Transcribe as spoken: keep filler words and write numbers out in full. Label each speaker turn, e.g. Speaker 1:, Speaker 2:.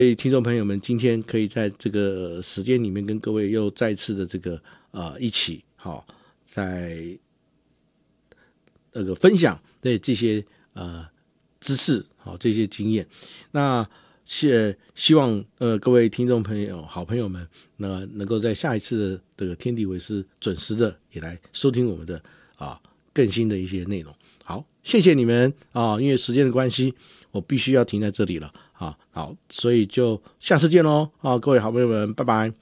Speaker 1: 所以听众朋友们，今天可以在这个时间里面跟各位又再次的这个呃一起好、哦、在那个分享对这些呃知识好、哦、这些经验，那希希望呃各位听众朋友好朋友们那能够在下一次的这个天地为师准时的也来收听我们的啊更新的一些内容。好，谢谢你们啊！因为时间的关系，我必须要停在这里了啊。好，所以就下次见喽啊！各位好朋友们，拜拜。